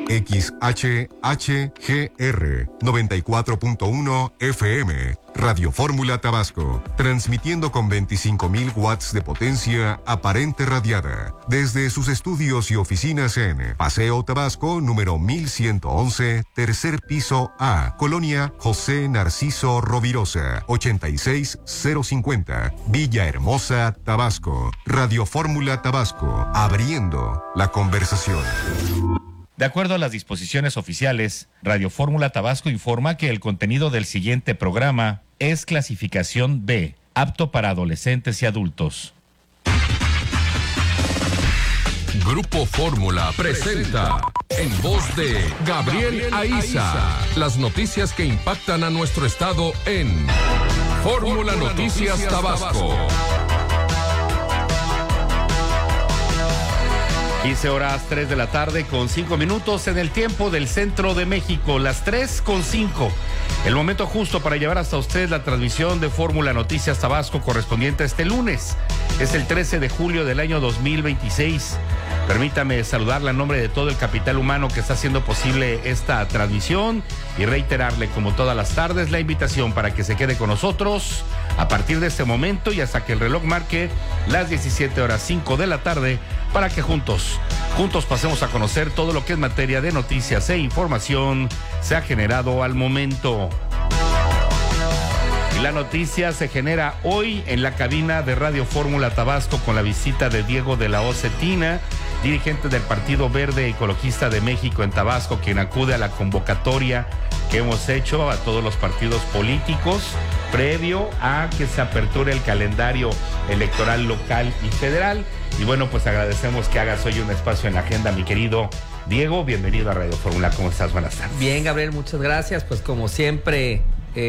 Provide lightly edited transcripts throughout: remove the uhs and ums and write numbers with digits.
XHHGR 94.1 FM, Radio Fórmula Tabasco, transmitiendo con 25.000 watts de potencia aparente radiada, desde sus estudios y oficinas en Paseo Tabasco, número 1111, tercer piso A, Colonia José Narciso Rovirosa, 86050, Villahermosa, Tabasco. Radio Fórmula Tabasco, abriendo la conversación. De acuerdo a las disposiciones oficiales, Radio Fórmula Tabasco informa que el contenido del siguiente programa es clasificación B, apto para adolescentes y adultos. Grupo Fórmula presenta, en voz de Gabriel Aiza, las noticias que impactan a nuestro estado en Fórmula Noticias Tabasco. 15 horas 3 de la tarde con 5 minutos en el tiempo del centro de México, las 3:05. El momento justo para llevar hasta usted la transmisión de Fórmula Noticias Tabasco correspondiente a este lunes. Es el 13 de julio del año 2026. Permítame saludarle a nombre de todo el capital humano que está haciendo posible esta transmisión y reiterarle, como todas las tardes, la invitación para que se quede con nosotros a partir de este momento y hasta que el reloj marque las 17:05 de la tarde para que juntos pasemos a conocer todo lo que en materia de noticias e información se ha generado al momento. Y la noticia se genera hoy en la cabina de Radio Fórmula Tabasco con la visita de Diego de la O Cetina, dirigente del Partido Verde Ecologista de México en Tabasco, quien acude a la convocatoria que hemos hecho a todos los partidos políticos previo a que se aperture el calendario electoral local y federal. Y bueno, pues agradecemos que hagas hoy un espacio en la agenda, mi querido Diego. Bienvenido a Radio Fórmula. ¿Cómo estás? Buenas tardes. Bien, Gabriel, muchas gracias. Pues como siempre,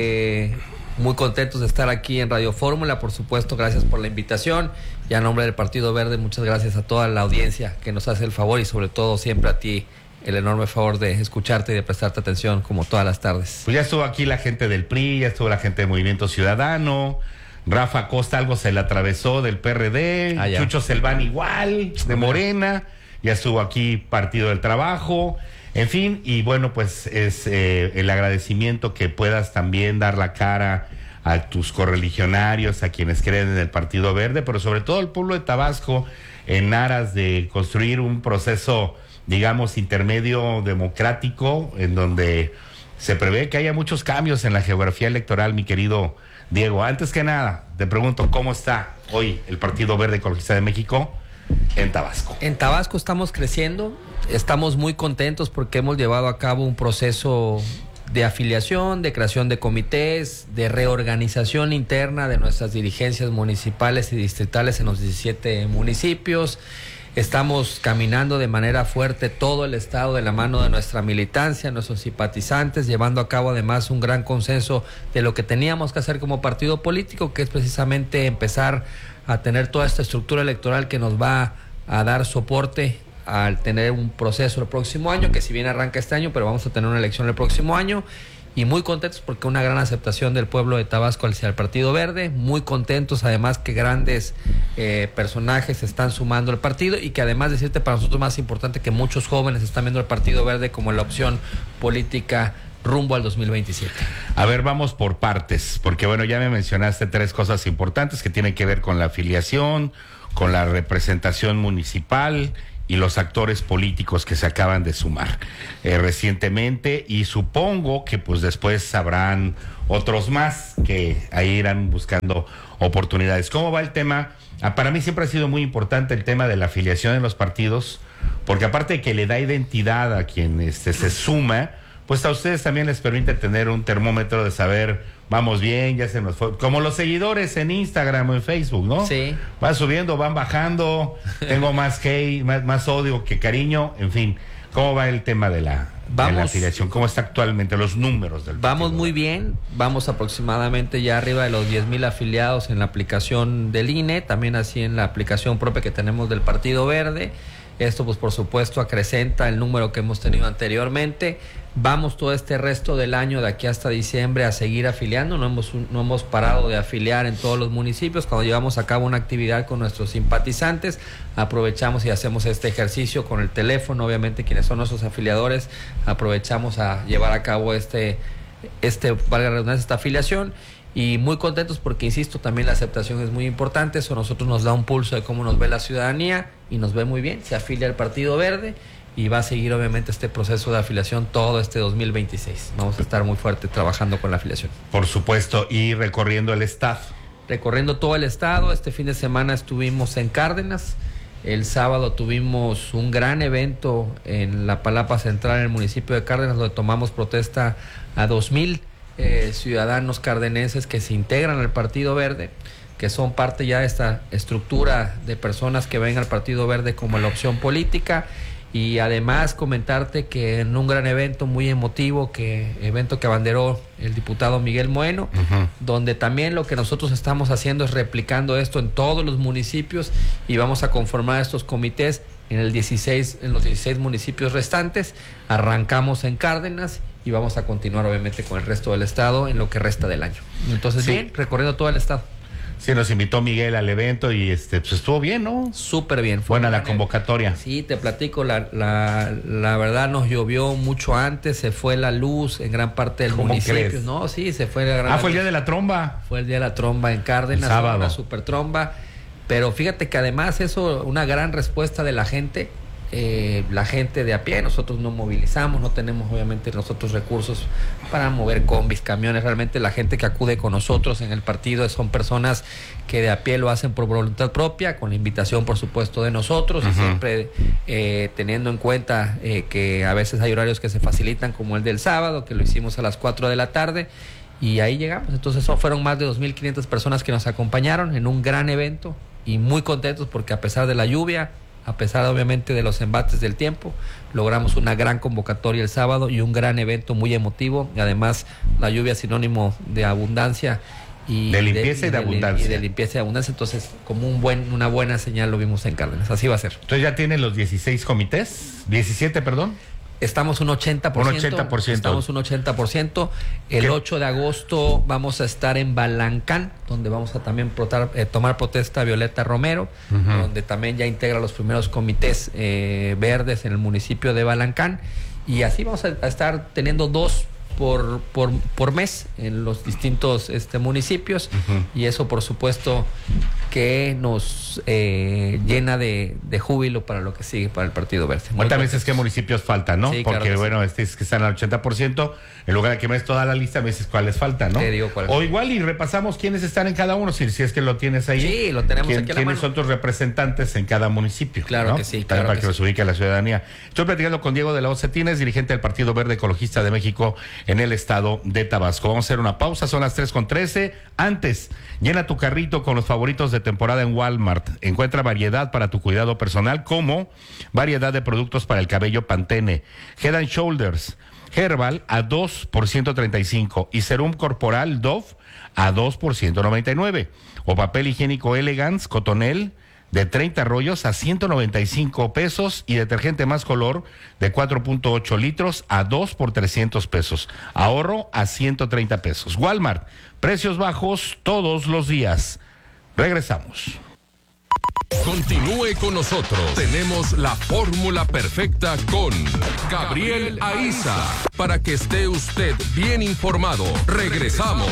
muy contentos de estar aquí en Radio Fórmula. Por supuesto, gracias por la invitación. Y a nombre del Partido Verde, muchas gracias a toda la audiencia que nos hace el favor y sobre todo siempre a ti el enorme favor de escucharte y de prestarte atención como todas las tardes. Pues ya estuvo aquí la gente del PRI, ya estuvo la gente del Movimiento Ciudadano. Rafa Costa algo se le atravesó del PRD, Chucho Selván igual, de Morena, ya estuvo aquí Partido del Trabajo, en fin, y bueno, pues es el agradecimiento que puedas también dar la cara a tus correligionarios, a quienes creen en el Partido Verde, pero sobre todo al pueblo de Tabasco, en aras de construir un proceso, digamos, intermedio democrático, en donde se prevé que haya muchos cambios en la geografía electoral, mi querido Diego. Antes que nada, te pregunto, ¿cómo está hoy el Partido Verde Ecologista de México en Tabasco? En Tabasco estamos creciendo, estamos muy contentos porque hemos llevado a cabo un proceso de afiliación, de creación de comités, de reorganización interna de nuestras dirigencias municipales y distritales en los 17 municipios. Estamos caminando de manera fuerte todo el estado de la mano de nuestra militancia, nuestros simpatizantes, llevando a cabo además un gran consenso de lo que teníamos que hacer como partido político, que es precisamente empezar a tener toda esta estructura electoral que nos va a dar soporte al tener un proceso el próximo año, que si bien arranca este año, pero vamos a tener una elección el próximo año. Y muy contentos porque una gran aceptación del pueblo de Tabasco hacia el Partido Verde, muy contentos además que grandes personajes se están sumando al partido y que además decirte para nosotros más importante que muchos jóvenes están viendo el Partido Verde como la opción política rumbo al 2027. A ver, vamos por partes, porque bueno, ya me mencionaste 3 cosas importantes que tienen que ver con la afiliación, con la representación municipal y los actores políticos que se acaban de sumar recientemente, y supongo que pues después habrán otros más que ahí irán buscando oportunidades. ¿Cómo va el tema? Para mí siempre ha sido muy importante el tema de la afiliación en los partidos, porque aparte de que le da identidad a quien se suma, pues a ustedes también les permite tener un termómetro de saber, vamos bien, ya se nos fue, como los seguidores en Instagram o en Facebook, ¿no? Sí. Van subiendo, van bajando, tengo más hate, más odio que cariño, en fin. ¿Cómo va el tema de la afiliación? ¿Cómo está actualmente los números del partido? Vamos muy bien, vamos aproximadamente ya arriba de los 10,000 afiliados en la aplicación del INE, también así en la aplicación propia que tenemos del Partido Verde. Esto pues por supuesto acrecenta el número que hemos tenido anteriormente. Vamos todo este resto del año de aquí hasta diciembre a seguir afiliando, no hemos parado de afiliar en todos los municipios. Cuando llevamos a cabo una actividad con nuestros simpatizantes, aprovechamos y hacemos este ejercicio con el teléfono. Obviamente quienes son nuestros afiliadores, aprovechamos a llevar a cabo valga la redundancia, esta afiliación. Y muy contentos porque, insisto, también la aceptación es muy importante. Eso a nosotros nos da un pulso de cómo nos ve la ciudadanía y nos ve muy bien. Se afilia al Partido Verde y va a seguir obviamente este proceso de afiliación todo este 2026. Vamos a estar muy fuerte trabajando con la afiliación. Por supuesto, y recorriendo el estado. Recorriendo todo el estado. Este fin de semana estuvimos en Cárdenas. El sábado tuvimos un gran evento en la Palapa Central, en el municipio de Cárdenas, donde tomamos protesta a 2,000 ciudadanos cardenenses que se integran al Partido Verde, que son parte ya de esta estructura de personas que ven al Partido Verde como la opción política. Y además comentarte que en un gran evento muy emotivo, evento que abanderó el diputado Miguel Moeno, donde también lo que nosotros estamos haciendo es replicando esto en todos los municipios, y vamos a conformar estos comités en los 16 municipios restantes. Arrancamos en Cárdenas y vamos a continuar obviamente con el resto del estado en lo que resta del año. Entonces, sí, bien, recorriendo todo el estado. Sí, nos invitó Miguel al evento y pues estuvo bien, ¿no? Súper bien. Buena la convocatoria. Sí, te platico, la verdad nos llovió mucho antes, se fue la luz en gran parte del municipio. ¿Crees? No, sí, se fue la gran... fue el día de la tromba. Fue el día de la tromba en Cárdenas, una super tromba. Pero fíjate que además eso, una gran respuesta de la gente de a pie. Nosotros no movilizamos, no tenemos obviamente nosotros recursos para mover combis, camiones. Realmente la gente que acude con nosotros en el partido son personas que de a pie lo hacen por voluntad propia, con la invitación por supuesto de nosotros, y siempre teniendo en cuenta que a veces hay horarios que se facilitan, como el del sábado, que lo hicimos a las 4 de la tarde, y ahí llegamos. Entonces fueron más de 2,500 personas que nos acompañaron en un gran evento, y muy contentos porque a pesar de la lluvia, a pesar obviamente de los embates del tiempo, logramos una gran convocatoria el sábado y un gran evento muy emotivo. Y además la lluvia es sinónimo de abundancia y de limpieza y de abundancia. Y de limpieza y abundancia. Entonces, como una buena señal lo vimos en Cárdenas. Así va a ser. Entonces ya tienen los 16 comités, 17, perdón. Estamos un 80%. Un 80%. Estamos un 80%. El 8 de agosto vamos a estar en Balancán, donde vamos a también tomar protesta Violeta Romero, donde también ya integra los primeros comités verdes en el municipio de Balancán. Y así vamos a estar teniendo 2 por mes en los distintos municipios. Y eso por supuesto que nos llena de júbilo para lo que sigue para el Partido Verde. ¿Cuántas veces qué municipios faltan, no? Sí, porque claro bueno, es que están al 80%, en lugar de que me des toda la lista, me dices cuáles faltan, ¿no? Te digo cuáles. O igual y repasamos quiénes están en cada uno, si es que lo tienes ahí. Sí, lo tenemos aquí a la ¿Quiénes mano? son tus representantes en cada municipio? Claro, ¿no? que sí, para claro que los ubique la ciudadanía. Estoy platicando con Diego de la Ocetines, dirigente del Partido Verde Ecologista de México en el estado de Tabasco. Vamos a hacer una pausa, son las 3:13. Antes, llena tu carrito con los favoritos de temporada en Walmart. Encuentra variedad para tu cuidado personal, como variedad de productos para el cabello Pantene, Head and Shoulders, Herbal a 2 por 135 y Serum Corporal Dove a 2 por 199. O papel higiénico Elegance Cotonel de 30 rollos a 195 pesos y detergente Más Color de 4.8 litros a 2 por 300 pesos. Ahorro a 130 pesos. Walmart, precios bajos todos los días. Regresamos. Continúe con nosotros. Tenemos la fórmula perfecta con Gabriel Aiza para que esté usted bien informado. Regresamos.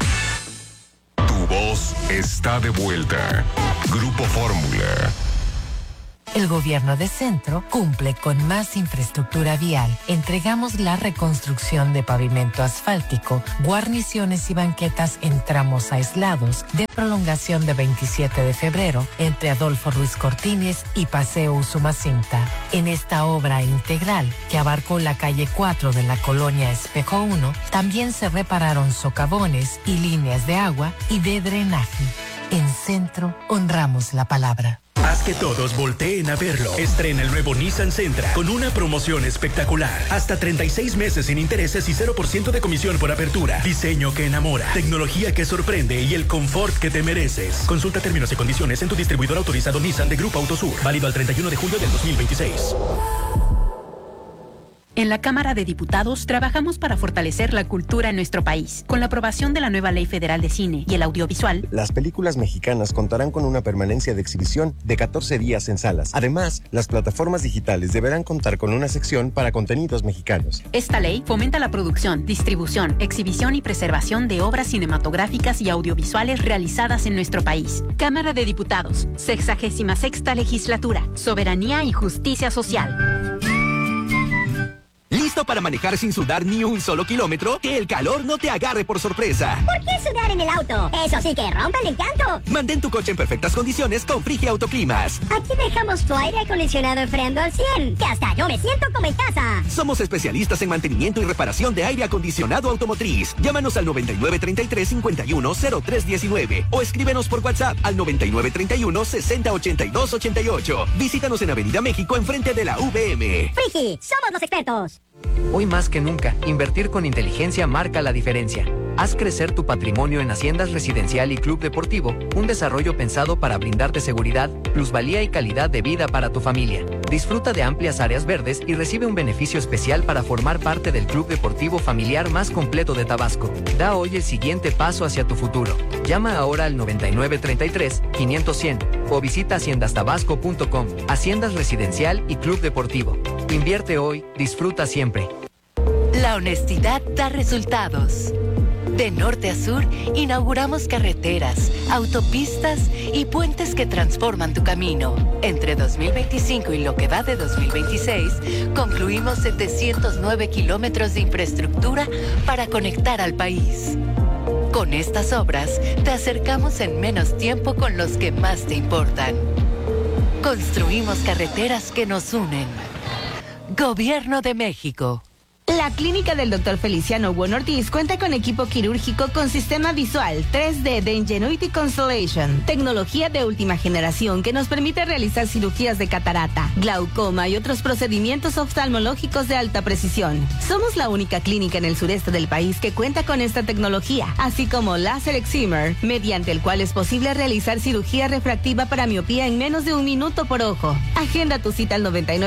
Tu voz está de vuelta. Grupo Fórmula. El gobierno de Centro cumple con más infraestructura vial. Entregamos la reconstrucción de pavimento asfáltico, guarniciones y banquetas en tramos aislados de prolongación de 27 de febrero entre Adolfo Ruiz Cortines y Paseo Usumacinta. En esta obra integral, que abarcó la calle 4 de la colonia Espejo 1, también se repararon socavones y líneas de agua y de drenaje. En Centro honramos la palabra. Haz que todos volteen a verlo. Estrena el nuevo Nissan Sentra con una promoción espectacular. Hasta 36 meses sin intereses y 0% de comisión por apertura. Diseño que enamora, tecnología que sorprende y el confort que te mereces. Consulta términos y condiciones en tu distribuidor autorizado Nissan de Grupo Autosur. Válido al 31 de julio del 2026. En la Cámara de Diputados trabajamos para fortalecer la cultura en nuestro país. Con la aprobación de la nueva Ley Federal de Cine y el audiovisual, las películas mexicanas contarán con una permanencia de exhibición de 14 días en salas. Además, las plataformas digitales deberán contar con una sección para contenidos mexicanos. Esta ley fomenta la producción, distribución, exhibición y preservación de obras cinematográficas y audiovisuales realizadas en nuestro país. Cámara de Diputados, 66ª Legislatura, Soberanía y Justicia Social. ¿Listo para manejar sin sudar ni un solo kilómetro? Que el calor no te agarre por sorpresa. ¿Por qué sudar en el auto? Eso sí que rompe el encanto. Mantén tu coche en perfectas condiciones con Frigia Autoclimas. Aquí dejamos tu aire acondicionado enfriando al 100, que hasta yo me siento como en casa. Somos especialistas en mantenimiento y reparación de aire acondicionado automotriz. Llámanos al 9933-510319 o escríbenos por WhatsApp al 9931-608288. Visítanos en Avenida México enfrente de la VM. Frigi, somos los expertos. Hoy más que nunca, invertir con inteligencia marca la diferencia. Haz crecer tu patrimonio en Haciendas Residencial y Club Deportivo, un desarrollo pensado para brindarte seguridad, plusvalía y calidad de vida para tu familia. Disfruta de amplias áreas verdes y recibe un beneficio especial para formar parte del club deportivo familiar más completo de Tabasco. Da hoy el siguiente paso hacia tu futuro. Llama ahora al 9933-500-100 o visita haciendastabasco.com. Haciendas Residencial y Club Deportivo. Invierte hoy, disfruta siempre. La honestidad da resultados. De norte a sur, inauguramos carreteras, autopistas y puentes que transforman tu camino. Entre 2025 y lo que va de 2026, concluimos 709 kilómetros de infraestructura para conectar al país. Con estas obras, te acercamos en menos tiempo con los que más te importan. Construimos carreteras que nos unen. Gobierno de México. La clínica del Dr. Feliciano Bueno Ortiz cuenta con equipo quirúrgico con sistema visual 3D de Ingenuity Constellation, tecnología de última generación que nos permite realizar cirugías de catarata, glaucoma y otros procedimientos oftalmológicos de alta precisión. Somos la única clínica en el sureste del país que cuenta con esta tecnología, así como láser excimer, mediante el cual es posible realizar cirugía refractiva para miopía en menos de 1 minuto por ojo. Agenda tu cita al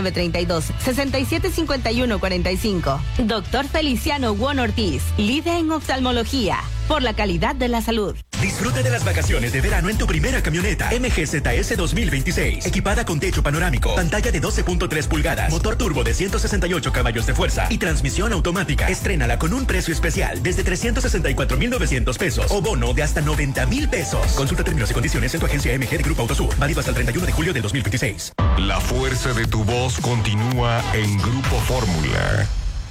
9932-675145. Doctor Feliciano Bueno Ortiz, líder en oftalmología, por la calidad de la salud. Disfruta de las vacaciones de verano en tu primera camioneta MGZS 2026. Equipada con techo panorámico, pantalla de 12.3 pulgadas, motor turbo de 168 caballos de fuerza y transmisión automática. Estrénala con un precio especial desde 364,900 pesos o bono de hasta 90,000 pesos. Consulta términos y condiciones en tu agencia MG de Grupo Autosur. Válido hasta el 31 de julio del 2026. La fuerza de tu voz continúa en Grupo Fórmula.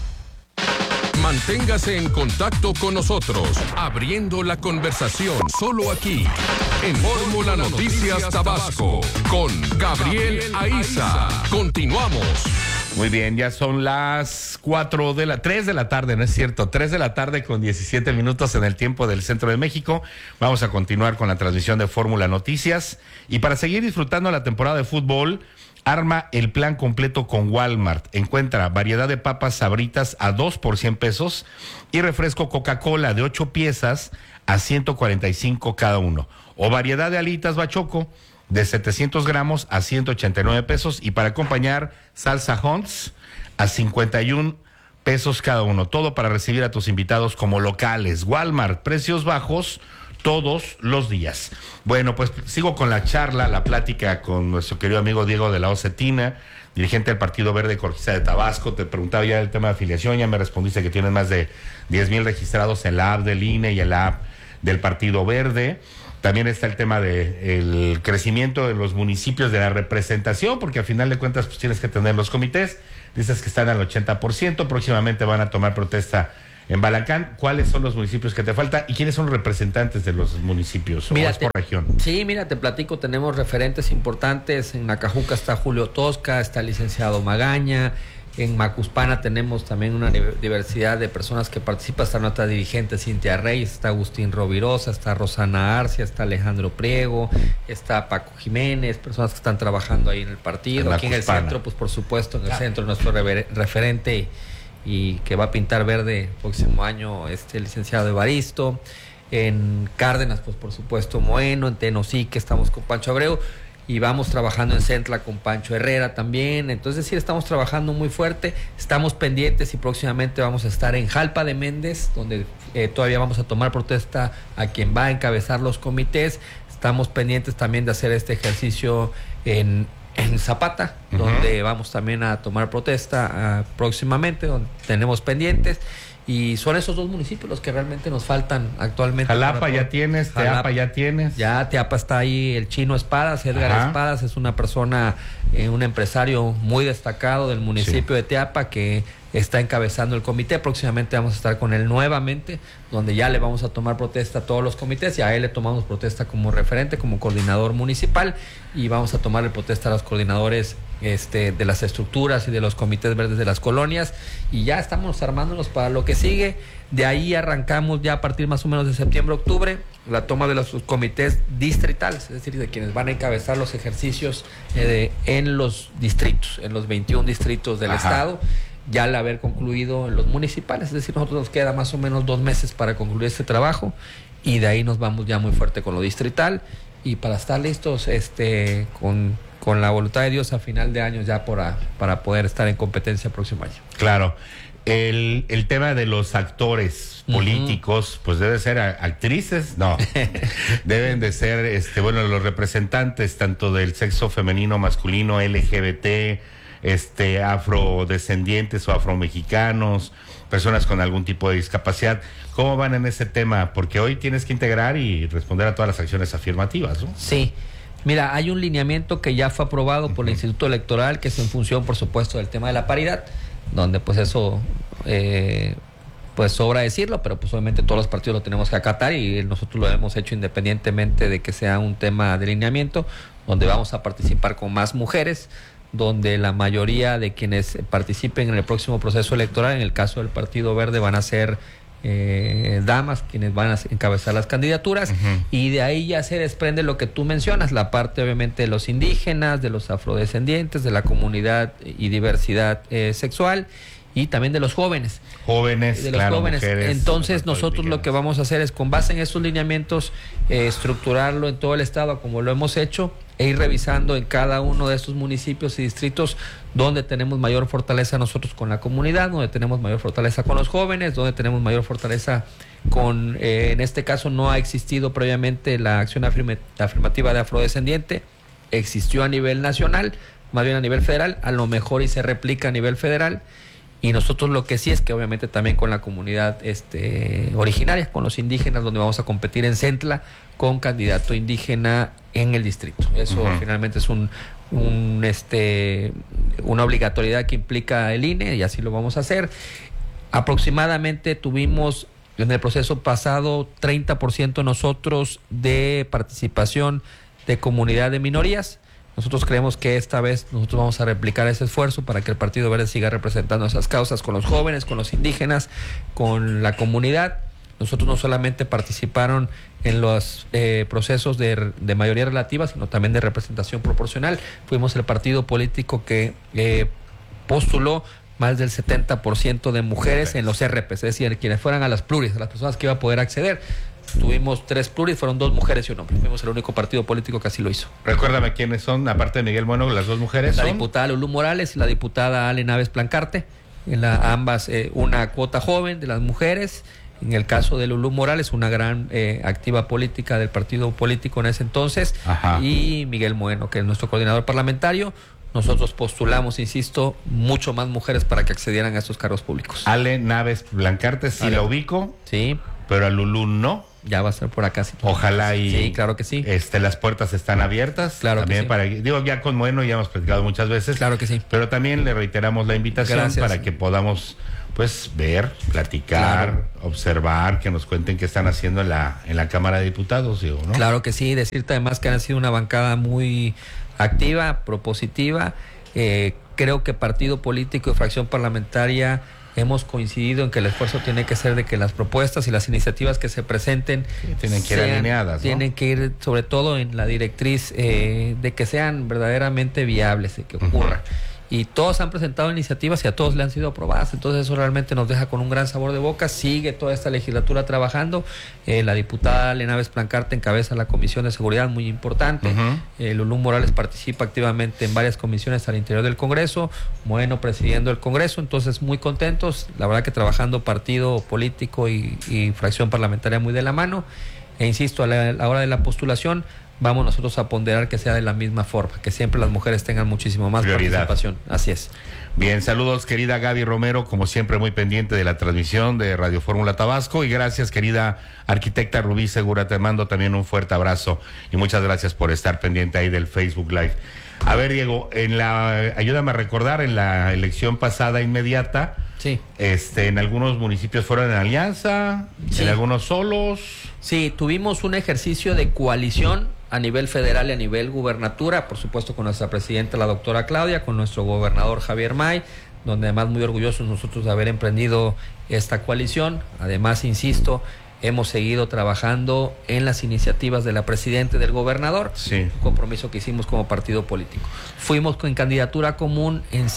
Manténgase en contacto con nosotros, abriendo la conversación solo aquí, en Fórmula Noticias Tabasco, con Gabriel Aiza. Continuamos. Muy bien, ya son las 3 de la tarde, ¿no es cierto? 3 de la tarde con 17 minutos en el tiempo del Centro de México. Vamos a continuar con la transmisión de Fórmula Noticias. Y para seguir disfrutando la temporada de fútbol, arma el plan completo con Walmart. Encuentra variedad de papas Sabritas a 2 por 100 pesos y refresco Coca-Cola de 8 piezas a 145 cada uno. O variedad de alitas Bachoco de 700 gramos a 189 pesos y para acompañar salsa Hunts a 51 pesos cada uno. Todo para recibir a tus invitados como locales. Walmart, precios bajos todos los días. Bueno, pues sigo con la charla, la plática con nuestro querido amigo Diego de la Ocetina, dirigente del Partido Verde Ecologista de Tabasco. Te preguntaba ya el tema de afiliación, ya me respondiste que tienes más de 10,000 registrados en la app del INE y en la app del Partido Verde. También está el tema del crecimiento de los municipios, de la representación, porque al final de cuentas pues tienes que tener los comités. Dices que están al 80%, próximamente van a tomar protesta en Balancán. ¿Cuáles son los municipios que te faltan y quiénes son los representantes de los municipios? Mira, ¿O es por región? Sí, mira, te platico, tenemos referentes importantes. En Nacajuca está Julio Tosca, está el licenciado Magaña, En Macuspana tenemos también una diversidad de personas que participan. Está nuestra dirigente Cintia Reyes, está Agustín Rovirosa, está Rosana Arcia, está Alejandro Priego, está Paco Jiménez, personas que están trabajando ahí en el partido. Aquí en el centro, pues por supuesto, en el centro nuestro referente y que va a pintar verde el próximo año, licenciado Evaristo. En Cárdenas, pues por supuesto Moeno. En Tenosique estamos con Pancho Abreu. Y vamos trabajando en Centla con Pancho Herrera también. Entonces, sí, estamos trabajando muy fuerte. Estamos pendientes y próximamente vamos a estar en Jalpa de Méndez, donde todavía vamos a tomar protesta a quien va a encabezar los comités. Estamos pendientes también de hacer este ejercicio en Zapata, donde vamos también a tomar protesta próximamente, donde tenemos pendientes. Y son esos dos municipios los que realmente nos faltan actualmente. Jalapa ya tienes, Teapa ya tienes. Ya, Teapa está ahí el Chino Espadas, Edgar Espadas, es una persona, un empresario muy destacado del municipio de Teapa que está encabezando el comité. Próximamente vamos a estar con él nuevamente, donde ya le vamos a tomar protesta a todos los comités y a él le tomamos protesta como referente, como coordinador municipal, y vamos a tomarle protesta a los coordinadores de las estructuras y de los comités verdes de las colonias, y ya estamos armándonos para lo que sigue. De ahí arrancamos ya a partir más o menos de septiembre-octubre la toma de los comités distritales, es decir, de quienes van a encabezar los ejercicios en los distritos, en los 21 distritos del estado, ya al haber concluido en los municipales. Es decir, nosotros nos queda más o menos 2 meses para concluir este trabajo, y de ahí nos vamos ya muy fuerte con lo distrital, y para estar listos con la voluntad de Dios a final de año ya para poder estar en competencia el próximo año. Claro. El tema de los actores políticos, pues debe ser actrices, no, deben de ser, los representantes tanto del sexo femenino, masculino, LGBT, afrodescendientes o afromexicanos, personas con algún tipo de discapacidad. ¿Cómo van en ese tema? Porque hoy tienes que integrar y responder a todas las acciones afirmativas, ¿no? Sí. Mira, hay un lineamiento que ya fue aprobado por el Instituto Electoral, que es en función, por supuesto, del tema de la paridad, donde pues eso, pues sobra decirlo, pero pues obviamente todos los partidos lo tenemos que acatar, y nosotros lo hemos hecho independientemente de que sea un tema de lineamiento, donde vamos a participar con más mujeres, donde la mayoría de quienes participen en el próximo proceso electoral, en el caso del Partido Verde, van a ser damas quienes van a encabezar las candidaturas, y de ahí ya se desprende lo que tú mencionas, la parte obviamente de los indígenas, de los afrodescendientes, de la comunidad y diversidad sexual, y también de los jóvenes. De los jóvenes. Mujeres, entonces nosotros lo que vamos a hacer es, con base en esos lineamientos, estructurarlo en todo el estado como lo hemos hecho, e ir revisando en cada uno de estos municipios y distritos donde tenemos mayor fortaleza nosotros con la comunidad, donde tenemos mayor fortaleza con los jóvenes, donde tenemos mayor fortaleza con, en este caso no ha existido previamente la acción afirmativa de afrodescendiente, existió a nivel nacional, más bien a nivel federal, a lo mejor y se replica a nivel federal. Y nosotros lo que sí es que obviamente también con la comunidad originaria, con los indígenas, donde vamos a competir en Centla con candidato indígena en el distrito. Eso finalmente es una obligatoriedad que implica el INE, y así lo vamos a hacer. Aproximadamente tuvimos en el proceso pasado 30% nosotros de participación de comunidad de minorías. Nosotros creemos que esta vez nosotros vamos a replicar ese esfuerzo para que el Partido Verde siga representando esas causas con los jóvenes, con los indígenas, con la comunidad. Nosotros no solamente participaron en los procesos de mayoría relativa, sino también de representación proporcional. Fuimos el partido político que postuló más del 70% de mujeres en los RPs, es decir, quienes fueran a las pluris, a las personas que iban a poder acceder. Tuvimos 3 pluris, fueron 2 mujeres y un hombre. Fuimos el único partido político que así lo hizo. Recuérdame quiénes son, aparte de Miguel Moeno, las 2 mujeres. La diputada Lulú Morales y la diputada Ale Naves Plancarte. Ambas, una cuota joven de las mujeres. En el caso de Lulú Morales, una gran activa política del partido político en ese entonces. Y Miguel Moeno, que es nuestro coordinador parlamentario. Nosotros postulamos, insisto, mucho más mujeres para que accedieran a estos cargos públicos. Ale Naves Plancarte, sí la ubico. Sí. Pero a Lulú no. Ya va a estar por acá. Sí. Ojalá y... Sí, claro que sí. Las puertas están abiertas. Claro también que sí. Ya con Moeno ya hemos platicado muchas veces. Claro que sí. Pero también le reiteramos la invitación para que podamos, pues, ver, platicar, observar, que nos cuenten qué están haciendo en la Cámara de Diputados, digo, ¿no? Claro que sí. Decirte además que han sido una bancada muy activa, propositiva, Creo que partido político y fracción parlamentaria hemos coincidido en que el esfuerzo tiene que ser de que las propuestas y las iniciativas que se presenten tienen que ir alineadas, ¿no? Tienen que ir sobre todo en la directriz de que sean verdaderamente viables, de que ocurra. Y todos han presentado iniciativas y a todos le han sido aprobadas, entonces eso realmente nos deja con un gran sabor de boca. Sigue toda esta legislatura trabajando, la diputada Elena Vez Plancarte encabeza la Comisión de Seguridad, muy importante. Lulú Morales participa activamente en varias comisiones al interior del Congreso, Moreno presidiendo el Congreso, entonces muy contentos, la verdad que trabajando partido político y fracción parlamentaria muy de la mano. E insisto, a la hora de la postulación vamos nosotros a ponderar que sea de la misma forma, que siempre las mujeres tengan muchísimo más prioridad. Participación. Así es. Bien, saludos querida Gaby Romero, como siempre muy pendiente de la transmisión de Radio Fórmula Tabasco, y gracias querida arquitecta Rubí Segura, te mando también un fuerte abrazo y muchas gracias por estar pendiente ahí del Facebook Live. A ver, Diego, ayúdame a recordar, en la elección pasada inmediata, sí, en algunos municipios fueron en alianza, sí, en algunos solos. Sí, tuvimos un ejercicio de coalición a nivel federal y a nivel gubernatura, por supuesto con nuestra presidenta, la doctora Claudia, con nuestro gobernador Javier May, donde además muy orgullosos nosotros de haber emprendido esta coalición. Además, insisto, hemos seguido trabajando en las iniciativas de la presidenta y del gobernador, sí, un compromiso que hicimos como partido político. Fuimos con candidatura común en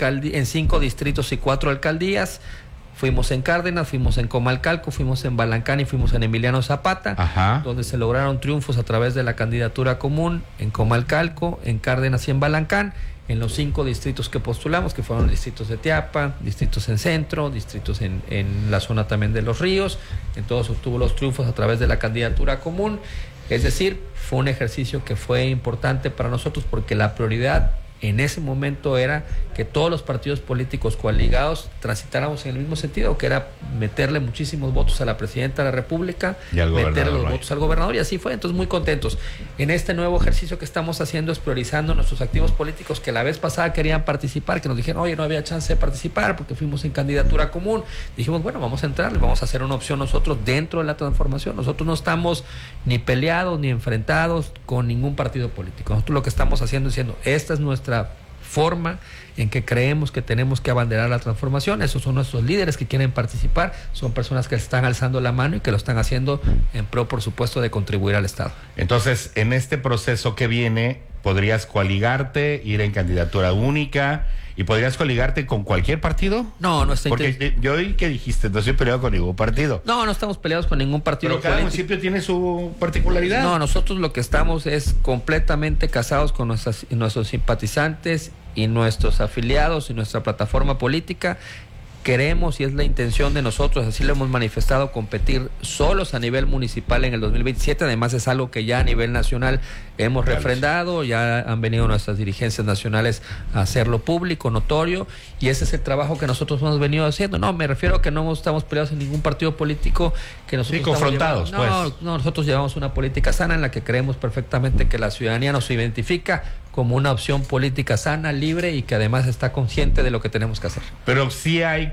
5 distritos y 4 alcaldías. Fuimos en Cárdenas, fuimos en Comalcalco, fuimos en Balancán y fuimos en Emiliano Zapata, ajá, donde se lograron triunfos a través de la candidatura común en Comalcalco, en Cárdenas y en Balancán, en los 5 distritos que postulamos, que fueron distritos de Teapa, distritos en Centro, distritos en la zona también de Los Ríos. En todos obtuvo los triunfos a través de la candidatura común. Es decir, fue un ejercicio que fue importante para nosotros porque la prioridad en ese momento era que todos los partidos políticos coaligados transitáramos en el mismo sentido, que era meterle muchísimos votos a la presidenta de la República, meterle los votos al gobernador, y así fue. Entonces, muy contentos. En este nuevo ejercicio que estamos haciendo es priorizando nuestros activos políticos que la vez pasada querían participar, que nos dijeron, oye, no había chance de participar porque fuimos en candidatura común. Dijimos, bueno, vamos a entrar, vamos a hacer una opción nosotros dentro de la transformación. Nosotros no estamos ni peleados ni enfrentados con ningún partido político. Nosotros lo que estamos haciendo es diciendo, esta es nuestra forma en que creemos que tenemos que abanderar la transformación. Esos son nuestros líderes que quieren participar, son personas que están alzando la mano y que lo están haciendo en pro, por supuesto, de contribuir al Estado. Entonces, en este proceso que viene, podrías coaligarte, ir en candidatura única, ¿y podrías coaligarte con cualquier partido? No, no estoy... Porque yo oí que dijiste, no estoy peleado con ningún partido. No, no estamos peleados con ningún partido. Pero cada municipio tiene su particularidad. No, nosotros lo que estamos es completamente casados con nuestros simpatizantes y nuestros afiliados y nuestra plataforma política. Queremos, y es la intención de nosotros, así lo hemos manifestado, competir solos a nivel municipal en el 2027. Además, es algo que ya a nivel nacional hemos refrendado, ya han venido nuestras dirigencias nacionales a hacerlo público, notorio, y ese es el trabajo que nosotros hemos venido haciendo. No, me refiero a que no estamos peleados en ningún partido político, que nosotros confrontados, no, nosotros llevamos una política sana en la que creemos perfectamente que la ciudadanía nos identifica como una opción política sana, libre, y que además está consciente de lo que tenemos que hacer. Pero sí hay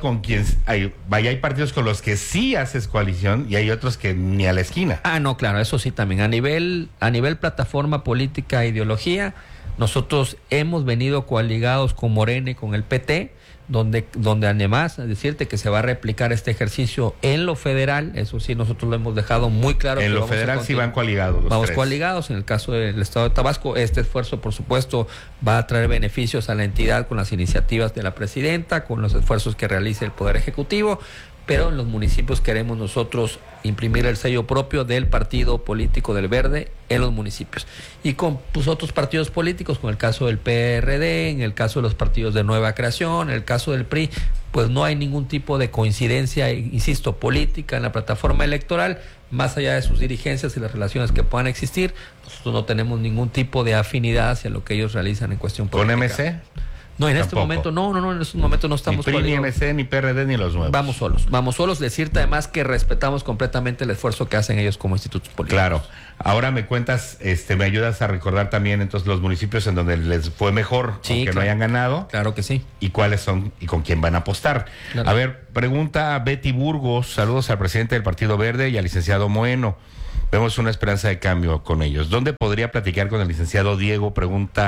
hay partidos con los que sí haces coalición y hay otros que ni a la esquina. Ah, no, claro, eso sí también. A nivel plataforma política e ideología, nosotros hemos venido coaligados con Morena y con el PT, donde además, decirte que se va a replicar este ejercicio en lo federal. Eso sí, nosotros lo hemos dejado muy claro. En lo federal sí van coaligados los tres. Coaligados. En el caso del Estado de Tabasco, este esfuerzo, por supuesto, va a traer beneficios a la entidad con las iniciativas de la presidenta, con los esfuerzos que realice el Poder Ejecutivo. Pero en los municipios queremos nosotros imprimir el sello propio del partido político del Verde en los municipios. Y con otros partidos políticos, con el caso del PRD, en el caso de los partidos de Nueva Creación, en el caso del PRI, pues no hay ningún tipo de coincidencia, insisto, política en la plataforma electoral, más allá de sus dirigencias y las relaciones que puedan existir. Nosotros no tenemos ningún tipo de afinidad hacia lo que ellos realizan en cuestión política. ¿Con MC? No, en este momento no, en este momento no estamos... Ni PRI, ni MC, ni PRD, ni los nuevos. Vamos solos, decirte además que respetamos completamente el esfuerzo que hacen ellos como institutos políticos. Claro, ahora me cuentas, me ayudas a recordar también entonces los municipios en donde les fue mejor, sí, aunque no hayan ganado. Claro que sí. Y cuáles son y con quién van a apostar. Claro. A ver, pregunta Betty Burgos, saludos al presidente del Partido Verde y al licenciado Moeno. Vemos una esperanza de cambio con ellos. ¿Dónde podría platicar con el licenciado Diego? Pregunta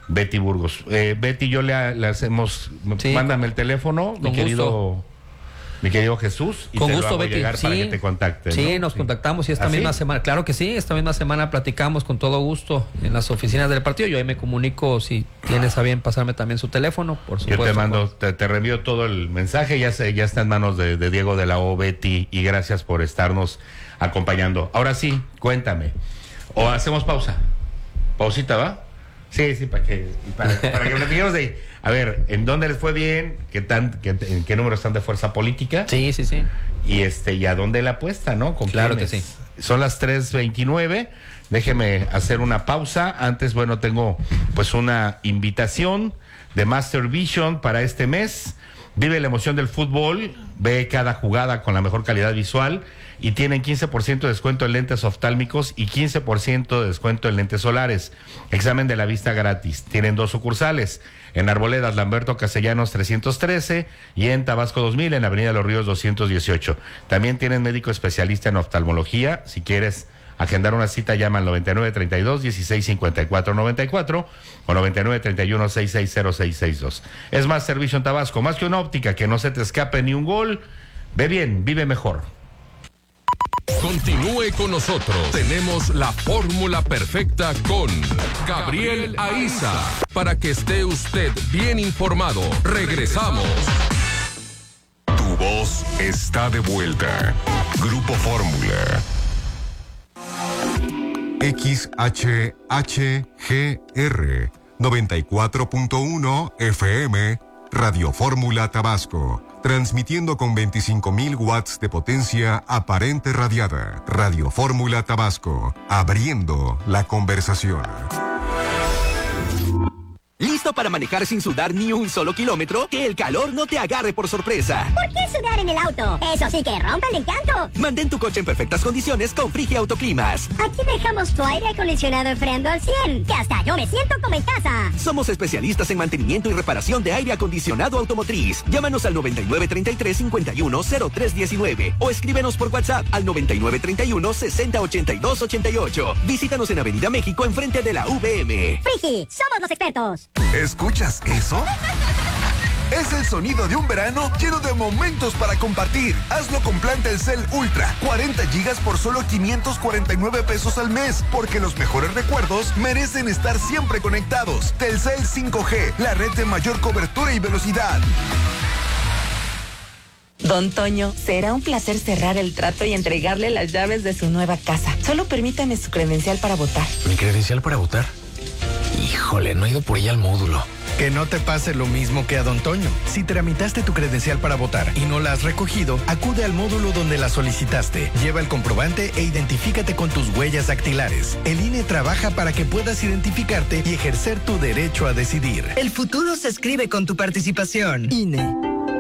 Betty Burgos. Betty, yo le hacemos, mándame el teléfono, mi querido Jesús, y con te gusto, lo hago Betty, llegar para que te contacte. Sí, nos contactamos y esta misma semana, claro que sí, esta misma semana platicamos con todo gusto en las oficinas del partido. Yo ahí me comunico si tienes a bien pasarme también su teléfono, por supuesto. Yo te mando, te reenvío todo el mensaje, ya está en manos de Diego de la O, Betty, y gracias por estarnos acompañando. Ahora sí, cuéntame, o hacemos pausa, pausita, ¿va? Sí, para que platiquemos de, a ver, ¿en dónde les fue bien? ¿En qué número están de fuerza política? Sí. Y a dónde la apuesta, ¿no? Claro que sí. Son las 3:29. Déjeme hacer una pausa. Antes, bueno, tengo pues una invitación de Master Vision para este mes. Vive la emoción del fútbol, ve cada jugada con la mejor calidad visual y tienen 15% de descuento en lentes oftálmicos y 15% de descuento en lentes solares. Examen de la vista gratis. Tienen 2 sucursales, en Arboledas, Lamberto Castellanos 313 y en Tabasco 2000, en Avenida Los Ríos 218. También tienen médico especialista en oftalmología. Si quieres agendar una cita, llama al 9932-1654-94 o 9931-660662. Es más servicio en Tabasco, más que una óptica, que no se te escape ni un gol. Ve bien, vive mejor. Continúe con nosotros. Tenemos la fórmula perfecta con Gabriel Aiza, para que esté usted bien informado. Regresamos. Tu voz está de vuelta. Grupo Fórmula. XHHGR 94.1 FM, Radio Fórmula Tabasco, transmitiendo con 25.000 watts de potencia aparente radiada. Radio Fórmula Tabasco, abriendo la conversación. ¿Listo para manejar sin sudar ni un solo kilómetro? Que el calor no te agarre por sorpresa. ¿Por qué sudar en el auto? Eso sí que rompe el encanto. Mantén tu coche en perfectas condiciones con Frigia Autoclimas. Aquí dejamos tu aire acondicionado enfriando al 100, que hasta yo me siento como en casa. Somos especialistas en mantenimiento y reparación de aire acondicionado automotriz. Llámanos al 9933-510319 o escríbenos por WhatsApp al 9931-608288. Visítanos en Avenida México, enfrente de la VM. Frigi, somos los expertos. ¿Escuchas eso? Es el sonido de un verano lleno de momentos para compartir. Hazlo con plan Telcel Ultra. 40 gigas por solo 549 pesos al mes. Porque los mejores recuerdos merecen estar siempre conectados. Telcel 5G, la red de mayor cobertura y velocidad. Don Toño, será un placer cerrar el trato y entregarle las llaves de su nueva casa. Solo permítame su credencial para votar. ¿Mi credencial para votar? Híjole, no he ido por ella al módulo. Que no te pase lo mismo que a Don Toño. Si tramitaste tu credencial para votar y no la has recogido, acude al módulo donde la solicitaste. Lleva el comprobante e identifícate con tus huellas dactilares. El INE trabaja para que puedas identificarte y ejercer tu derecho a decidir. El futuro se escribe con tu participación. INE.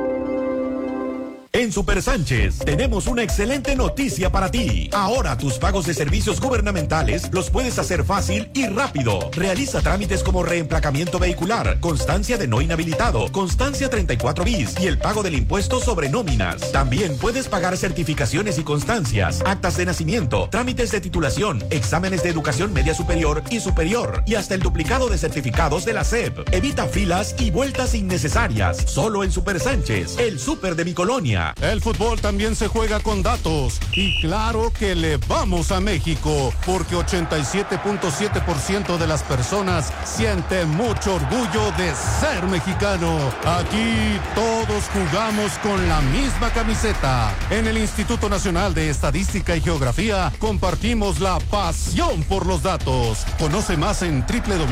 En Super Sánchez tenemos una excelente noticia para ti. Ahora tus pagos de servicios gubernamentales los puedes hacer fácil y rápido. Realiza trámites como reemplacamiento vehicular, constancia de no inhabilitado, constancia 34 bis y el pago del impuesto sobre nóminas. También puedes pagar certificaciones y constancias, actas de nacimiento, trámites de titulación, exámenes de educación media superior y superior y hasta el duplicado de certificados de la SEP. Evita filas y vueltas innecesarias. Solo en Super Sánchez, el súper de mi colonia. El fútbol también se juega con datos y claro que le vamos a México porque 87.7% de las personas sienten mucho orgullo de ser mexicano. Aquí todos jugamos con la misma camiseta. En el Instituto Nacional de Estadística y Geografía compartimos la pasión por los datos. Conoce más en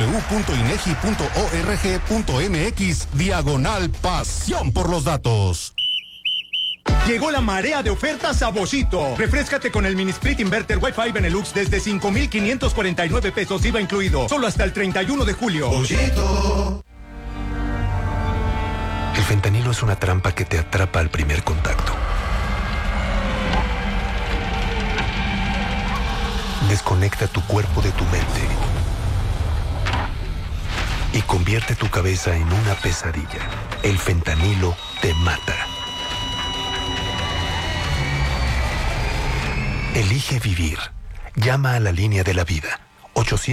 www.inegi.org.mx/pasión por los datos. Llegó la marea de ofertas a Boschito. Refréscate con el Mini Split Inverter Wi-Fi Benelux desde 5,549 pesos IVA incluido. Solo hasta el 31 de julio. Boschito. El fentanilo es una trampa que te atrapa al primer contacto. Desconecta tu cuerpo de tu mente y convierte tu cabeza en una pesadilla. El fentanilo te mata. Elige vivir. Llama a la línea de la vida. 800